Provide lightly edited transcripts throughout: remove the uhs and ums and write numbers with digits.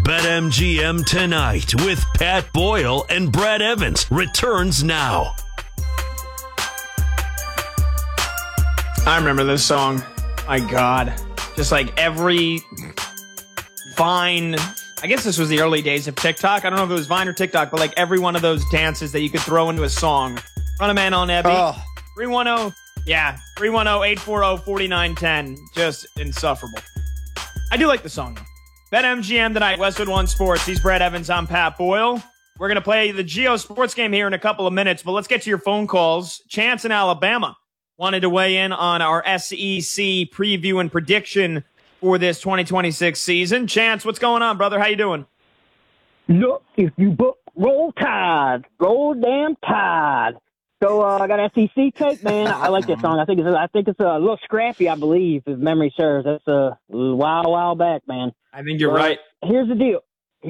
BetMGM Tonight with Pat Boyle and Brad Evans returns now. I remember this song. My God. Just like every Vine, I guess this was the early days of TikTok. I don't know if it was Vine or TikTok, but like every one of those dances that you could throw into a song. Run a man on Ebby. Oh. 310, 310-840-4910. Just insufferable. I do like the song, though. BetMGM Tonight, Westwood One Sports. He's Brad Evans. I'm Pat Boyle. We're going to play the Geo Sports game here in a couple of minutes, but let's get to your phone calls. Chance in Alabama wanted to weigh in on our SEC preview and prediction for this 2026 season. Chance, what's going on, brother? How you doing? Look, if you book, roll tide. Roll damn tide. So I got SEC tape, man. I like this song. I think it's a little scrappy, I believe, if memory serves. That's a while back, man. I think you're right. Here's the deal.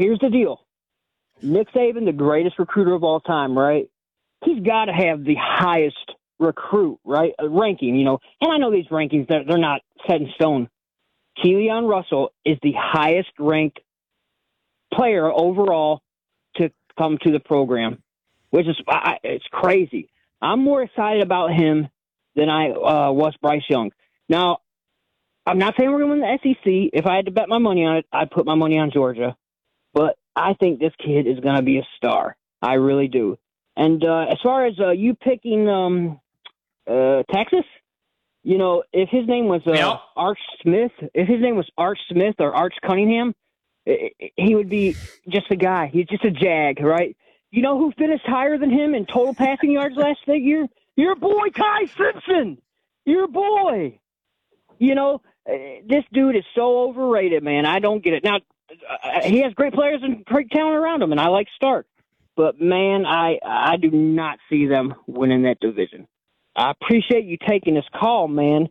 Nick Saban, the greatest recruiter of all time, right? He's got to have the highest recruit, right? Ranking, you know. And I know these rankings, they're not set in stone. Keon Russell is the highest ranked player overall to come to the program, which is it's crazy. I'm more excited about him than I was Bryce Young. Now, I'm not saying we're going to win the SEC. If I had to bet my money on it, I'd put my money on Georgia. But I think this kid is going to be a star. I really do. And as far as you picking Texas, you know, if his name was Arch Smith, or Arch Cunningham, he would be just a guy. He's just a jag, right? You know who finished higher than him in total passing yards last year? Your boy, Ty Simpson. Your boy. You know, this dude is so overrated, man. I don't get it. Now, he has great players and great talent around him, and I like Stark. But, man, I do not see them winning that division. I appreciate you taking this call, man.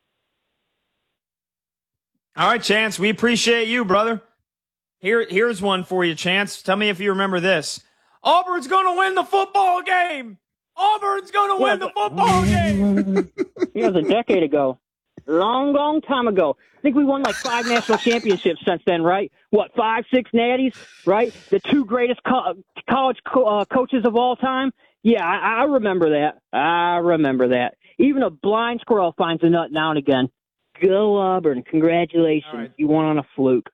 All right, Chance, we appreciate you, brother. Here's one for you, Chance. Tell me if you remember this. Auburn's going to win the football game. Auburn's going to win the football game. It was a decade ago. Long time ago. I think we won like 5 national championships since then, right? 5, 6 natties, right? The 2 greatest college coaches of all time. Yeah, I remember that. Even a blind squirrel finds a nut now and again. Go Auburn. Congratulations. Right. You won on a fluke.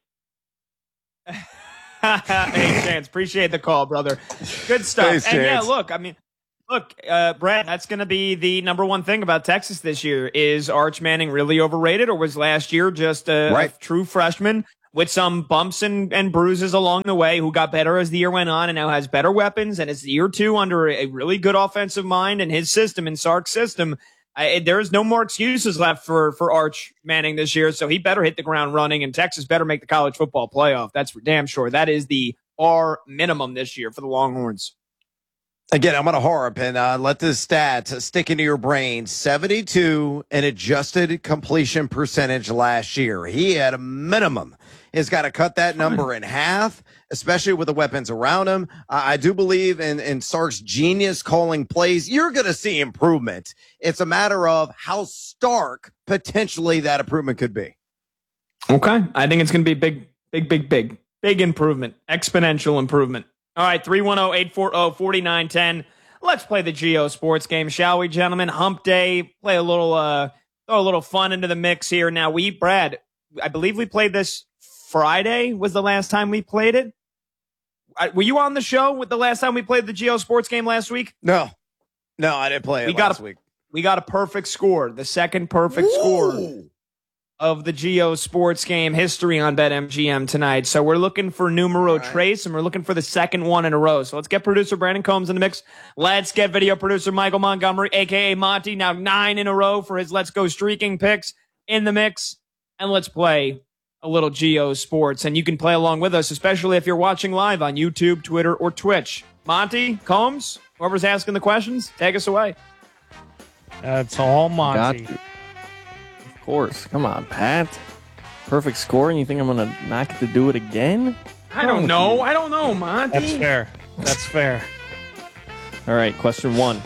Hey, Chance, appreciate the call, brother. Good stuff. Thanks, and yeah, Chance. look, Brad, that's going to be the number one thing about Texas this year. Is Arch Manning really overrated, or was last year just a true freshman with some bumps and bruises along the way, who got better as the year went on and now has better weapons and is year 2 under a really good offensive mind in his system, in Sark's system? There's no more excuses left for Arch Manning this year, so he better hit the ground running, and Texas better make the college football playoff. That's for damn sure. That is the R minimum this year for the Longhorns. Again, I'm going to harp and let this stat stick into your brain. 72 in adjusted completion percentage last year. He had a minimum. He's got to cut that number in half, especially with the weapons around him. I do believe in Sark's genius calling plays. You're going to see improvement. It's a matter of how stark potentially that improvement could be. Okay. I think it's going to be big improvement, exponential improvement. All right, 310-840-4910. Let's play the Geo Sports game, shall we, gentlemen? Hump Day, play a little, throw a little fun into the mix here. Now, Brad, I believe we played this Friday was the last time we played it. Were you on the show with the last time we played the Geo Sports game last week? No, I didn't play it last week. We got a perfect score, the second perfect score of the Geo Sports game history on BetMGM tonight. So we're looking for numero trace, and we're looking for the second one in a row. So let's get producer Brandon Combs in the mix. Let's get video producer Michael Montgomery, a.k.a. Monty, now 9 in a row for his Let's Go Streaking picks in the mix. And let's play a little Geo Sports. And you can play along with us, especially if you're watching live on YouTube, Twitter, or Twitch. Monty, Combs, whoever's asking the questions, take us away. That's all Monty. Of course. Come on, Pat. Perfect score, and you think I'm going to not get to do it again? I don't know, Monty. That's fair. All right, question 1.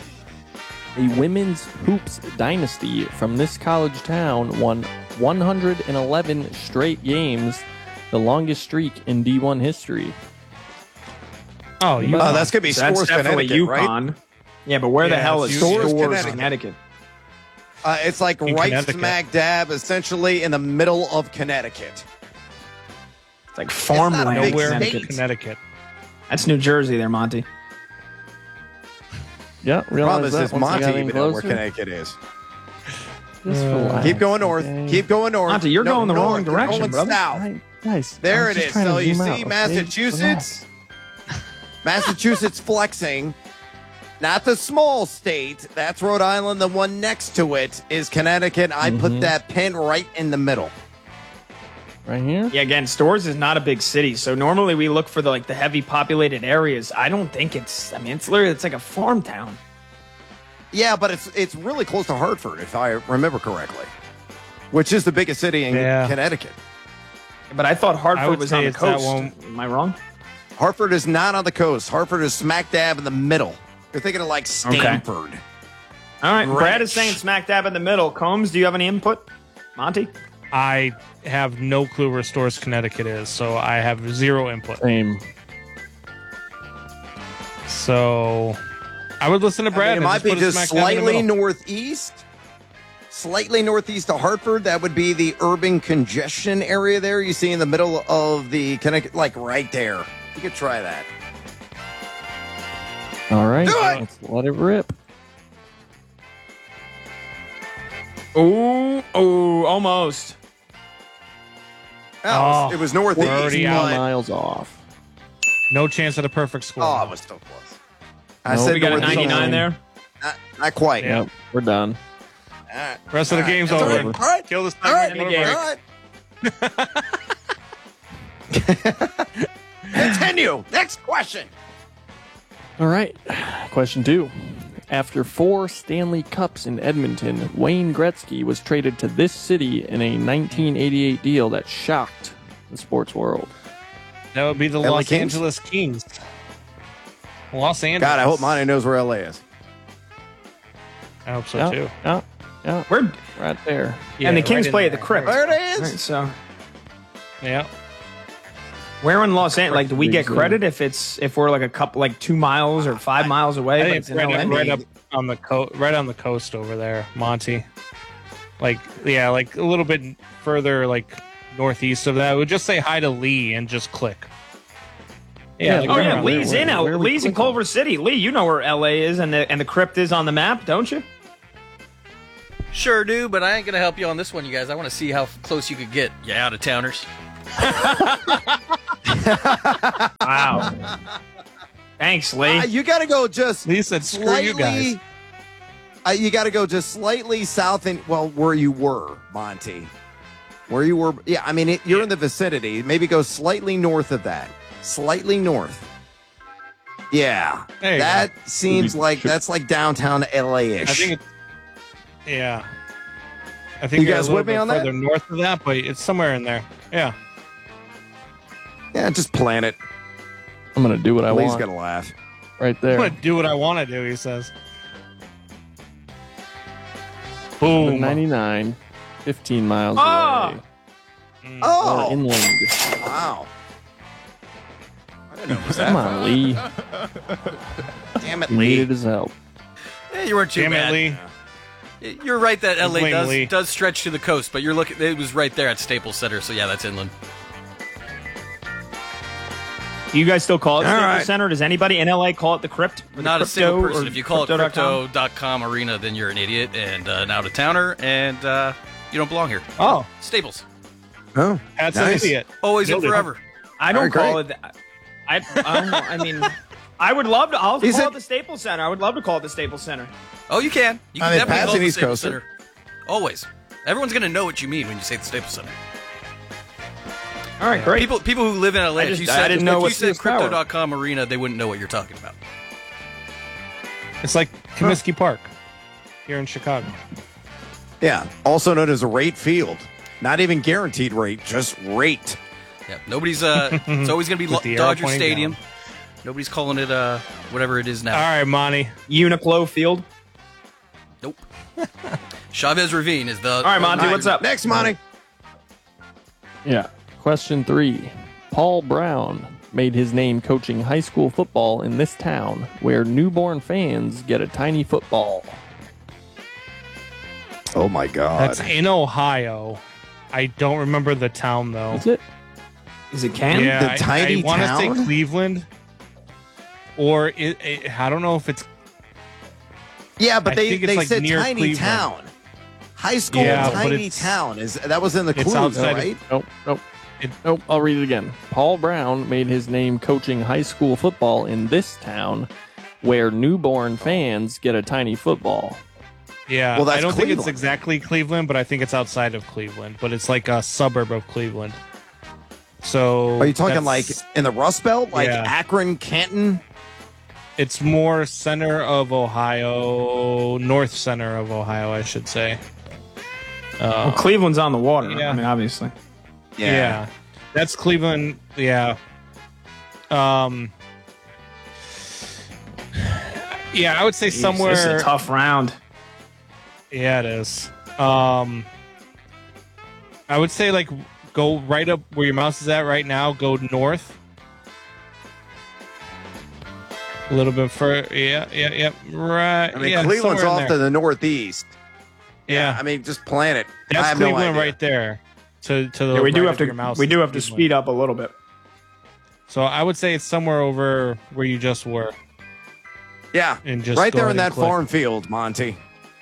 A women's hoops dynasty from this college town won 111 straight games the longest streak in D1 history. Oh, you. That's gonna be So that's Stores, definitely Connecticut, right? UConn. Yeah, but where the Yeah, hell it's is Stores, Stores, Connecticut. Connecticut? It's like In right Connecticut. smack dab, essentially in the middle of Connecticut. It's like not a farmland. big Nowhere in state. Connecticut. That's New Jersey there, Monty. Yeah, realize Problem is, that this once I Monty got in even know where closer. Connecticut is. Just relax, Keep going north. okay? Keep going north. Monty, you're going the wrong north. You're direction, going brother. south. Guys, There I'm it just is. trying to So you zoom see out, okay? Massachusetts? Massachusetts flexing. Not the small state. That's Rhode Island. The one next to it is Connecticut. I put that pin right in the middle. Right here? Yeah, again, Stores is not a big city, so normally we look for the heavy populated areas. I don't think it's. I mean, it's like a farm town. Yeah, but it's really close to Hartford, if I remember correctly, which is the biggest city in Yeah. Connecticut. But I thought I Hartford would was say on the it's that coast. one- Am I wrong? Hartford is not on the coast. Hartford is smack dab in the middle. You're thinking of like Stanford. All right, Brad Greenwich. is saying smack dab in the middle. Combs, do you have any input? Monty? I have no clue where Stores, Connecticut is, so I have zero input. Same. So I would listen to I Brad. mean, it and might be put a just smack dab in the slightly middle. northeast. Slightly northeast of Hartford. That would be the urban congestion area there. You see in the middle of the Connecticut, like right there. You could try that. All right. Do it! Let's let it rip. Oh, almost. Oh, Oh, it was northeast. we're already out. but- Miles off. No chance at a perfect score. Oh, it was still close. I No, said We got a northeast. 99 there. Not quite. Yeah. Yep, we're done. All right. Rest of the All right. game's That's over. all right. Kill this All right. time. All All right. Continue. Next question. All right. Question 2. After 4 Stanley Cups in Edmonton, Wayne Gretzky was traded to this city in a 1988 deal that shocked the sports world. That would be the LA Los Kings? Angeles Kings. Los Angeles. God, I hope Monty knows where LA is. I hope so Yeah, too. yeah, We're right there. and the Yeah, Kings right play in at the there. Crypt. There it Right, is. so Yeah. where in Los Angeles? Like, do we get Big credit if we're like a couple 2 miles or 5 miles away? I but think it's it's in right, LA? right up on the coast, right on the coast over there, Monty. Like, yeah, like a little bit further, like northeast of that. We'll just say hi to Lee and just click. Yeah, like Oh right yeah, around Lee's there. in out. where we Lee's in clicking? Culver City. Lee, you know where LA is and the Crypt is on the map, don't you? Sure do, but I ain't gonna help you on this one, you guys. I want to see how close you could get, you out of towners. Wow. Thanks, Lee. You got to go just Lee said, "Screw you guys." You got to go just slightly south and where you were, Monty. Where you were. Yeah, I mean, you're in the vicinity. Maybe go slightly north of that. Slightly north. Yeah. There you That seems Should- like should- that's like downtown LA-ish. I think it's yeah. I think You you're guys a little with me bit on that? further north of that, but it's somewhere in there. Yeah. Yeah, just plan it. I'm going to do what I Lee's want. gonna laugh. Right I'm there. gonna do what I want to do, he says. Number Boom. 99, 15 miles Ah! away. Oh, Inland. wow. I didn't know it was Come that. on, Lee. Damn it, You Lee. needed his help. Yeah, you weren't too Damn it, bad. Lee. You're right that LA blame Lee. does stretch to the coast, but you're looking. It was right there at Staples Center, so yeah, that's inland. Do you guys still call it All Staples right. Center? Does anybody in LA call it the Crypt? Or the Not a single Crypto person. or If you call it Crypto.com? Crypto.com Arena, then you're an idiot and an out of towner, and you don't belong here. Oh, Staples, Oh, that's nice. an idiot. always and Nailed it. forever. I don't All right, call great. it that. I mean, I would love to. I'll Is call it- it the Staples Center. I would love to call it the Staples Center. Oh, you can. You I can mean, definitely Pat's call it an the East Staples Coaster. Center. Always. Everyone's gonna know what you mean when you say the Staples Center. All right, great. People who live in LA, I if just- you I said, didn't know if what you said Sears Tower. Crypto.com Arena, they wouldn't know what you're talking about. It's like Comiskey Park here in Chicago. Yeah, also known as a rate field. Not even guaranteed rate, just rate. Yeah, nobody's. It's always gonna be With the arrow Dodger pointing Stadium. down. Nobody's calling it whatever it is now. All right, Monty. Uniqlo Field. Nope. Chavez Ravine is the. All right, Monty, what's up? Next, Monty. Yeah. Question 3. Paul Brown made his name coaching high school football in this town where newborn fans get a tiny football. Oh my God. That's in Ohio. I don't remember the town though. Is it? Is it Canton? Yeah, The tiny I want to town? say Cleveland, or I don't know if it's. Yeah, but I they think it's, like, said near tiny Cleveland. town. High school Yeah, but tiny it's- town. That was in the it's clue, outside of- right? Nope. I'll read it again. Paul Brown made his name coaching high school football in this town where newborn fans get a tiny football. Yeah, Well, that's I don't think it's Cleveland. exactly Cleveland, but I think it's outside of Cleveland. But it's like a suburb of Cleveland. So Are you talking that's- like in the Rust Belt, like Yeah. Akron, Canton? It's more center of Ohio, north center of Ohio, I should say. Well, Cleveland's on the water. Yeah. I mean, obviously. Yeah. That's Cleveland. Yeah. Yeah, I would say somewhere. This is a tough round. Yeah, it is. I would say like go right up where your mouse is at right now. Go north. A little bit further. Yeah. Right. I mean, yeah, Cleveland's somewhere in off there. to the northeast. Yeah. I mean, just plan it. I That's have no Cleveland idea. right there. To the Yeah, we do right have of your to. mouse We do is have to Cleveland. speed up a little bit. So I would say it's somewhere over where you just were. Yeah, And just right go there in ahead and that click. farm field, Monty.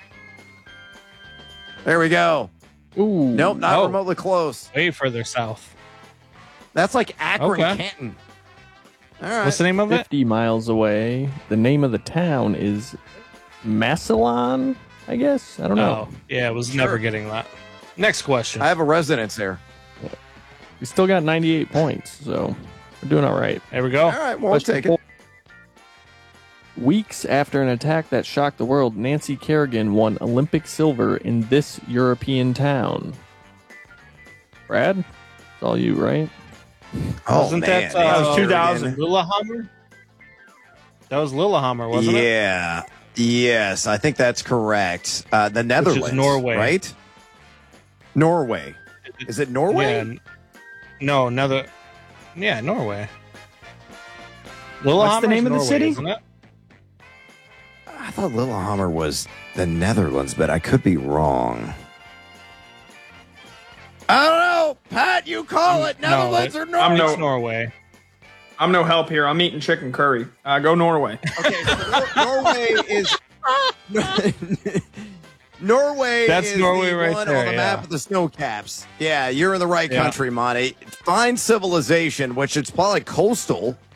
There we go. Ooh. Nope, not Oh. remotely close. Way further south. That's like Akron, Okay. Canton. All right. What's the name of it? 50 miles away. The name of the town is Massillon, I guess. I don't know. Oh, yeah, I was never getting that. Next question. I have a residence there. We still got 98 points, so we're doing all right. There we go. All right, well, we'll Question take it. 4. Weeks after an attack that shocked the world, Nancy Kerrigan won Olympic silver in this European town. Brad, it's all you, right? Oh, Wasn't man. that That was Nancy 2000. Kerrigan. Lillehammer? That was Lillehammer, wasn't it? Yeah. Yes, I think that's correct. The Netherlands. Norway. Right? Norway. Is it Norway? Yeah. No, another. Yeah, Norway. Lillehammer's the name of the Norway, city? Isn't it? I thought Lillehammer was the Netherlands, but I could be wrong. I don't know. Pat, you call it Netherlands or Norway? I'm no- It's Norway. I'm no help here. I'm eating chicken curry. Go Norway. Okay, so Norway is Norway. That's is Norway the right one there, on the map yeah. of the snow caps. Yeah, you're in the right Yeah. country, Monty. Fine civilization, which it's probably coastal.